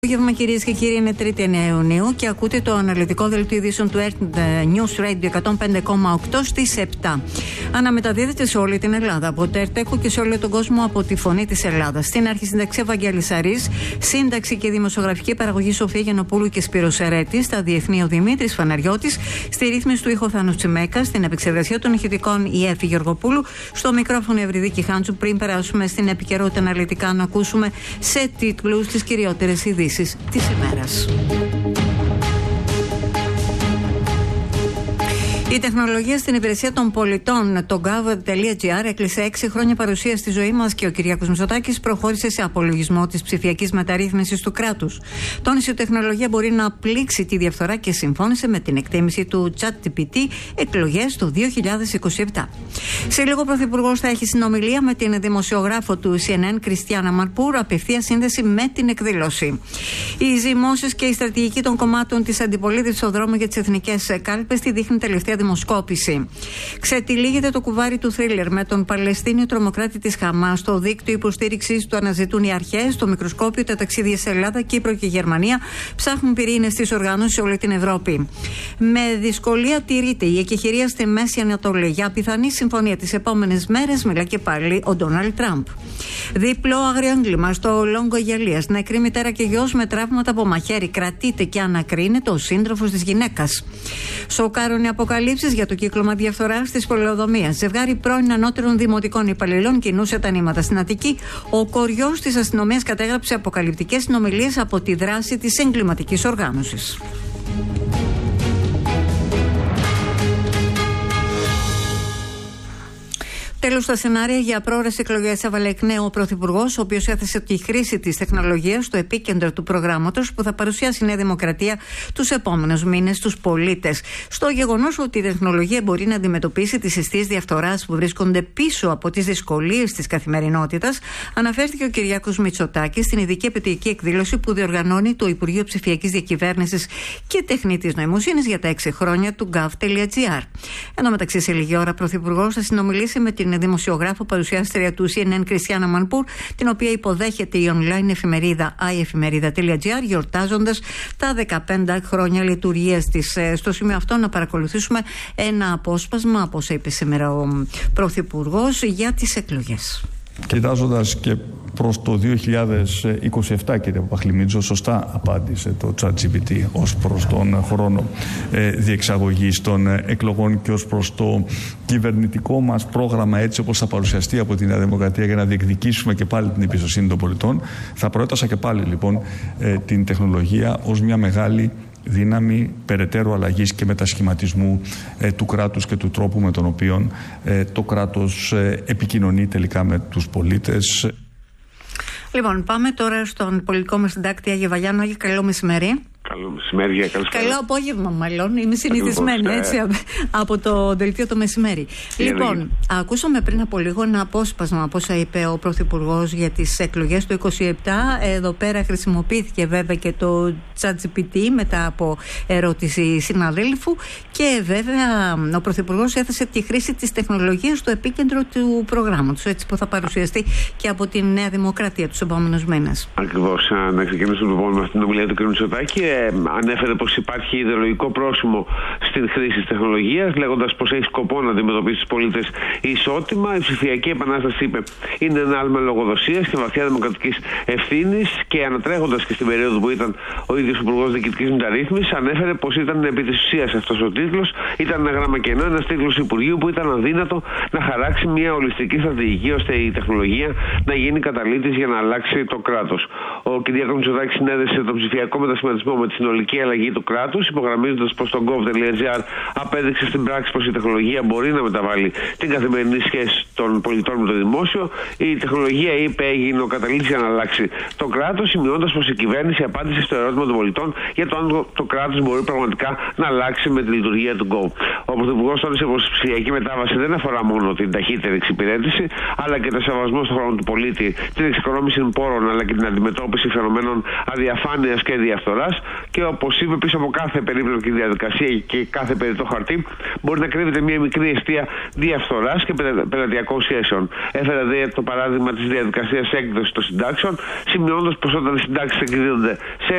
Απόγευμα, κυρίες και κύριοι, είναι 3η 9 Ιουνίου και ακούτε το αναλυτικό δελτίο ειδήσεων του News Radio 105,8 στις 7. Αναμεταδίδεται σε όλη την Ελλάδα από το ΕΡΤ και σε όλο τον κόσμο από τη Φωνή της Ελλάδας. Στην αρχισυνταξία Βαγγέλης Αρής, σύνταξη και δημοσιογραφική παραγωγή Σοφία Γιαννοπούλου και Σπύρος Ερέτης, στα διεθνή ο Δημήτρης Φαναριώτης, στη ρύθμιση του ήχου Θάνος Τσιμέκας, στην επεξεργασία των ηχητικών η Έφη Γεωργοπούλου, στο μικρόφωνο Ευρυδίκη Χάντσου. Πριν περάσουμε στην επικαιρότητα αναλυτικά, να ακούσουμε σε τίτλους τις κυριότερες ειδήσεις της ημέρας. Η τεχνολογία στην υπηρεσία των πολιτών, το gov.gr, έκλεισε 6 χρόνια παρουσία στη ζωή μας και ο Κυριάκος Μητσοτάκης προχώρησε σε απολογισμό της ψηφιακής μεταρρύθμισης του κράτους. Τόνισε ότι η τεχνολογία μπορεί να πλήξει τη διαφθορά και συμφώνησε με την εκτίμηση του ChatGPT εκλογές το 2027. Σε λίγο ο Πρωθυπουργός θα έχει συνομιλία με την δημοσιογράφο του CNN, Κριστιάνα Μαρπούρ, απευθεία σύνδεση με την εκδήλωση. Οι ζυμώσεις και η στρατηγική των κομμάτων της αντιπολίτευσης στο δρόμο για τις εθνικές κάλπες τη δείχνει τελευταία δημοσκόπηση. Ξετυλίγεται το κουβάρι του θρίλερ με τον Παλαιστίνιο τρομοκράτη της Χαμάς. Το δίκτυο υποστήριξης του αναζητούν οι αρχές, το μικροσκόπιο, τα ταξίδια σε Ελλάδα, Κύπρο και Γερμανία ψάχνουν πυρήνες της οργάνωσης σε όλη την Ευρώπη. Με δυσκολία τηρείται η εκεχηρία στη Μέση Ανατολή. Για πιθανή συμφωνία τις επόμενες μέρες μιλά και πάλι ο Ντόναλντ Τραμπ. Διπλό άγριο έγκλημα στο Λόγκο Αγιαλίας. Νεκρή μητέρα και γιος με τραύματα από μαχαίρι. Κρατείται και ανακρίνεται ο σύντροφος της γυναίκας. Σοκάρουν οι αποκαλύψεις για το κύκλωμα διαφθοράς της πολεοδομίας. Ζευγάρι πρώην ανώτερων δημοτικών υπαλληλών κινούσε τα νήματα στην Αττική. Ο κοριός της αστυνομίας κατέγραψε αποκαλυπτικές συνομιλίες από τη δράση της εγκληματικής οργάνωσης. Τέλος, τα σενάρια για πρόορες εκλογές έβαλε εκ νέου ο Πρωθυπουργός, ο οποίος έθεσε τη χρήση της τεχνολογίας στο επίκεντρο του προγράμματος που θα παρουσιάσει η Νέα Δημοκρατία τους επόμενους μήνες στους πολίτες. Στο γεγονός ότι η τεχνολογία μπορεί να αντιμετωπίσει τις αιστείες διαφθοράς που βρίσκονται πίσω από τις δυσκολίες της καθημερινότητας, αναφέρθηκε ο Κυριάκος Μητσοτάκης στην ειδική επαιτειακή εκδήλωση που διοργανώνει το Υπουργείο Ψηφιακής Διακυβέρνησης και Τεχνητής Νοημοσύνης για τα 6 χρόνια του gov.gr. Εν τω μεταξύ, σε λίγη ώρα, ο Πρωθυπουργός θα συνομιλήσει με την δημοσιογράφο παρουσιάστρια του CNN, Κριστιάνα Μαρπούρ, την οποία υποδέχεται η online εφημερίδα iefemerida.gr, γιορτάζοντας τα 15 χρόνια λειτουργίας της. Στο σημείο αυτό, να παρακολουθήσουμε ένα απόσπασμα από όσα είπε σήμερα ο Πρωθυπουργός για τις εκλογές. Κοιτάζοντας και προς το 2027, κύριε Παπαχλημίτζο, σωστά απάντησε το ChatGPT ως προς τον χρόνο διεξαγωγής των εκλογών και ως προς το κυβερνητικό μας πρόγραμμα, έτσι όπως θα παρουσιαστεί από τη Νέα Δημοκρατία για να διεκδικήσουμε και πάλι την εμπιστοσύνη των πολιτών. Θα προέτασα και πάλι λοιπόν την τεχνολογία ως μια μεγάλη δύναμη περαιτέρω αλλαγής και μετασχηματισμού του κράτους και του τρόπου με τον οποίο το κράτος επικοινωνεί τελικά με τους πολίτες. Λοιπόν, πάμε τώρα στον πολιτικό μας συντάκτη Άγιο Βαγιάννου. Άγιο, καλό μεσημέρι. Καλό μεσημέρι, καλησπέρα. Καλό απόγευμα, μάλλον. Είμαι συνηθισμένη έτσι από το δελτίο το μεσημέρι. Λοιπόν, ακούσαμε πριν από λίγο ένα απόσπασμα από όσα είπε ο Πρωθυπουργός για τις εκλογές του 2027. Εδώ πέρα χρησιμοποιήθηκε βέβαια και το ChatGPT μετά από ερώτηση συναδέλφου. Και βέβαια ο Πρωθυπουργός έθεσε τη χρήση της τεχνολογίας στο επίκεντρο του προγράμματος, έτσι που θα παρουσιαστεί και από τη Νέα Δημοκρατία τους επόμενους μήνες. Ακριβώς. Να ξεκινήσουμε λοιπόν με αυτήν την ομιλία του κ. Μητσοτάκη. Ανέφερε πως υπάρχει ιδεολογικό πρόσημο στην χρήση της τεχνολογίας, λέγοντας πως έχει σκοπό να αντιμετωπίσει τους πολίτες ισότιμα. Η ψηφιακή επανάσταση, είπε, είναι ένα άλμα λογοδοσίας και βαθιά δημοκρατικής ευθύνης, και ανατρέχοντας και στην περίοδο που ήταν ο ίδιος Υπουργός Διοικητικής Μεταρρύθμισης, ανέφερε πως ήταν επί της ουσίας αυτός ο τίτλος. Ήταν ένα γράμμα κενό, ένας τίτλος Υπουργείου που ήταν αδύνατο να χαράξει μια ολιστική στρατηγική ώστε η τεχνολογία να γίνει καταλήτης για να αλλάξει το κράτος. Ο κ. Μητσοτάκης συνέδεσε τον ψηφιακό μετασχηματισμό με τη συνολική αλλαγή του κράτους, υπογραμμίζοντας πως το gov.gr απέδειξε στην πράξη πως η τεχνολογία μπορεί να μεταβάλει την καθημερινή σχέση των πολιτών με το δημόσιο. Η τεχνολογία, είπε, έγινε ο καταλήτης για να αλλάξει το κράτος, σημειώντας πως η κυβέρνηση απάντησε στο ερώτημα των πολιτών για το αν το κράτος μπορεί πραγματικά να αλλάξει με τη λειτουργία του gov. Ο Πρωθυπουργός τόνισε πως η ψηφιακή μετάβαση δεν αφορά μόνο την ταχύτερη εξυπηρέτηση, αλλά και το σεβασμό στον χρόνο του πολίτη, την εξοικονόμηση πόρων, αλλά και την αντιμετώπιση φαινομένων αδιαφάνειας και διαφθοράς. Και όπως είπε, πίσω από κάθε περίπλοκη διαδικασία και κάθε περιττό χαρτί μπορεί να κρύβεται μια μικρή αιστεία διαφθοράς και πελατειακών σχέσεων. Έφερε δε το παράδειγμα της διαδικασίας έκδοσης των συντάξεων, σημειώνοντας πως όταν οι συντάξεις εκδίδονται σε